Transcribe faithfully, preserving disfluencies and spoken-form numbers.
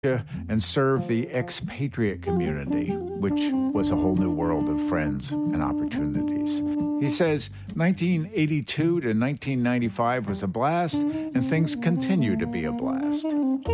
and serve the expatriate community, which was a whole new world of friends and opportunities. He says nineteen eighty-two to nineteen ninety-five was a blast, and things continue to be a blast.